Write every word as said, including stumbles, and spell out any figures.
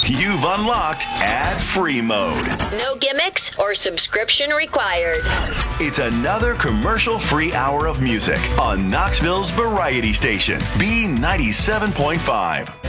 You've unlocked ad-free mode. No gimmicks or subscription required. It's another commercial-free hour of music on Knoxville's variety station, B ninety-seven point five.